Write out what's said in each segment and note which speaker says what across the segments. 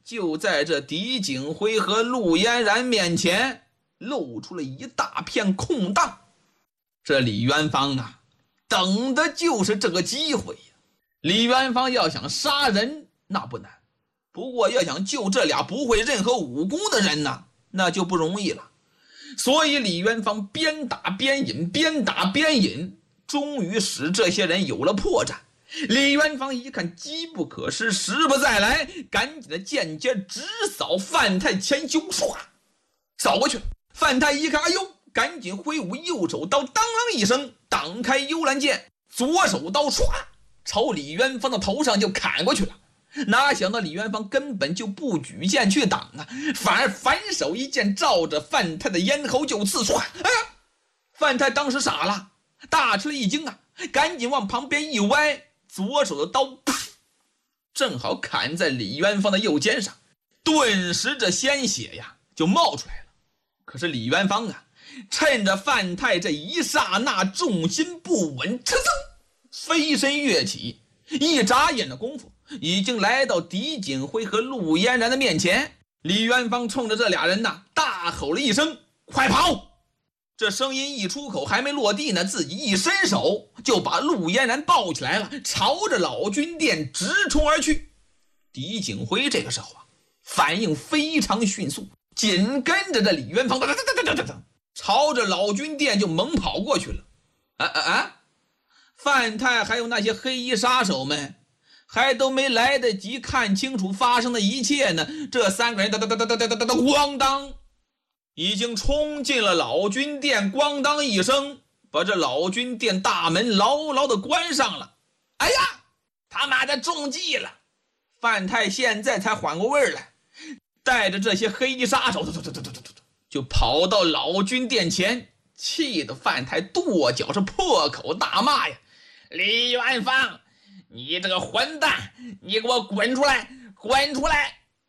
Speaker 1: 就在这狄景辉和陆嫣然面前露出了一大片空档。这李元芳啊，等的就是这个机会呀。李元芳要想杀人那不难，不过要想救这俩不会任何武功的人呢，那就不容易了。所以李元芳边打边引，边打边引，终于使这些人有了破绽。李元芳一看机不可失，时不再来，赶紧的剑尖直扫范太前胸，唰扫过去了。范太一看，哎呦，赶紧挥舞右手刀，当啷一声挡开幽兰剑，左手刀唰朝李元芳的头上就砍过去了。哪想到李元芳根本就不举剑去挡啊，反而反手一剑照着范太的咽喉就刺，唰！哎呀，范太当时傻了，大吃了一惊啊，赶紧往旁边一歪，左手的刀正好砍在李元芳的右肩上，顿时这鲜血呀就冒出来了。可是李元芳啊，趁着范太这一刹那重心不稳，噌噌飞身跃起，一眨眼的功夫已经来到狄景辉和陆嫣然的面前。李元芳冲着这俩人呐大吼了一声，快跑！这声音一出口还没落地呢，自己一伸手就把陆嫣然抱起来了，朝着老君殿直冲而去。狄景辉这个时候啊反应非常迅速，紧跟着这李元芳朝着老君殿就猛跑过去了。范太还有那些黑衣杀手们还都没来得及看清楚发生的一切呢，这三个人咣当已经冲进了老君殿，咣当一声把这老君殿大门牢牢的关上了。哎呀，他妈的中计了！范太现在才缓过味来，带着这些黑衣杀手就跑到老君殿前，气得范太跺脚是破口大骂呀：李元芳，你这个混蛋，你给我滚出来，滚出来！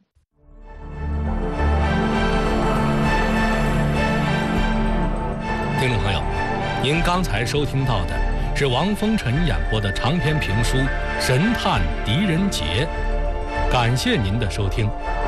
Speaker 2: 听众朋友，您刚才收听到的是王风尘演播的长篇评书《神探狄仁杰》，感谢您的收听。